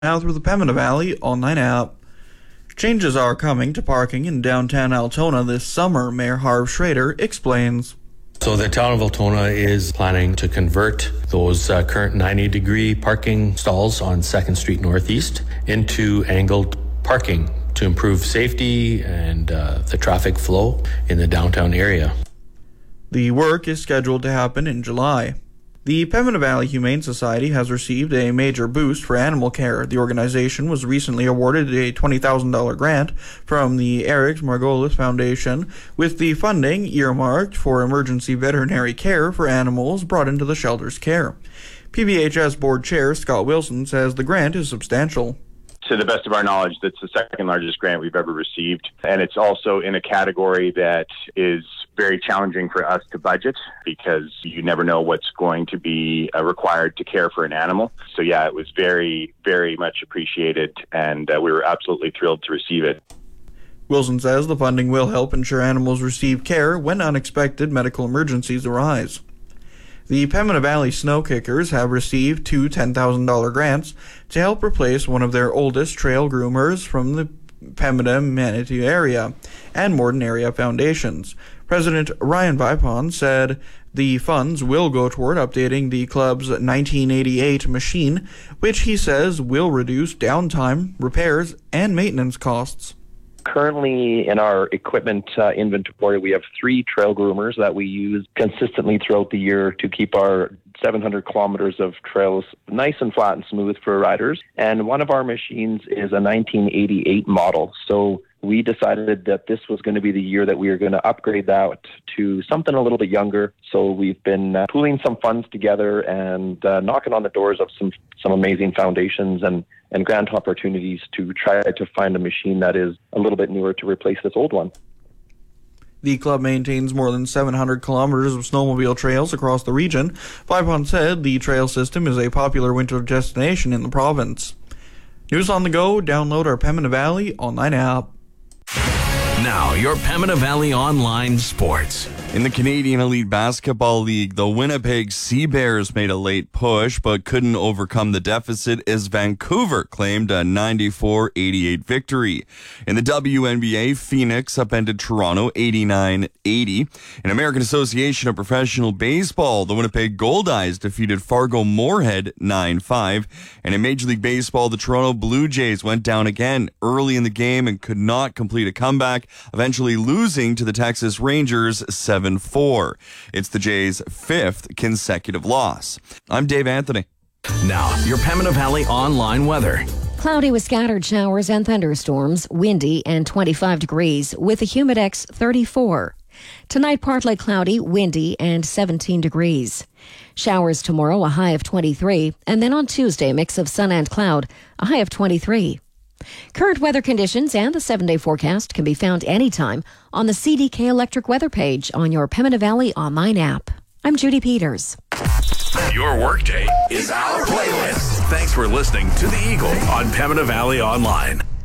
Now through the Pembina Valley Online app. Changes are coming to parking in downtown Altona this summer, Mayor Harv Schrader explains. So the town of Altona is planning to convert those current 90-degree parking stalls on 2nd Street Northeast into angled parking to improve safety and the traffic flow in the downtown area. The work is scheduled to happen in July. The Pembina Valley Humane Society has received a major boost for animal care. The organization was recently awarded a $20,000 grant from the Eric Margolis Foundation, with the funding earmarked for emergency veterinary care for animals brought into the shelter's care. PVHS Board Chair Scott Wilson says the grant is substantial. To the best of our knowledge, that's the second largest grant we've ever received. And it's also in a category that is very challenging for us to budget because you never know what's going to be required to care for an animal. So yeah, it was very, very much appreciated, and we were absolutely thrilled to receive it. Wilson says the funding will help ensure animals receive care when unexpected medical emergencies arise. The Pembina Valley Snow Kickers have received two $10,000 grants to help replace one of their oldest trail groomers from the Pembina Manitou area and Morden area foundations. President Ryan Vipon said the funds will go toward updating the club's 1988 machine, which he says will reduce downtime, repairs, and maintenance costs. Currently, in our equipment inventory, we have 3 trail groomers that we use consistently throughout the year to keep our 700 kilometers of trails nice and flat and smooth for riders. And one of our machines is a 1988 model. So we decided that this was going to be the year that we were going to upgrade that to something a little bit younger. So we've been pooling some funds together and knocking on the doors of some amazing foundations and grant opportunities to try to find a machine that is a little bit newer to replace this old one. The club maintains more than 700 kilometers of snowmobile trails across the region. Vipon said the trail system is a popular winter destination in the province. News on the go, download our Pembina Valley Online app. Now, your Pembina Valley Online sports. In the Canadian Elite Basketball League, the Winnipeg Sea Bears made a late push but couldn't overcome the deficit as Vancouver claimed a 94-88 victory. In the WNBA, Phoenix upended Toronto 89-80. In American Association of Professional Baseball, the Winnipeg Goldeyes defeated Fargo Moorhead 9-5. And in Major League Baseball, the Toronto Blue Jays went down again early in the game and could not complete a comeback, eventually losing to the Texas Rangers 7-4. It's the Jays' 5th consecutive loss. I'm Dave Anthony. Now, your Pembina Valley Online weather. Cloudy with scattered showers and thunderstorms, windy and 25 degrees with a humidex 34. Tonight, partly cloudy, windy and 17 degrees. Showers tomorrow, a high of 23. And then on Tuesday, a mix of sun and cloud, a high of 23. Current weather conditions and the 7-day forecast can be found anytime on the CDK Electric weather page on your Pembina Valley Online app. I'm Judy Peters. Your workday is our playlist. Thanks for listening to The Eagle on Pembina Valley Online.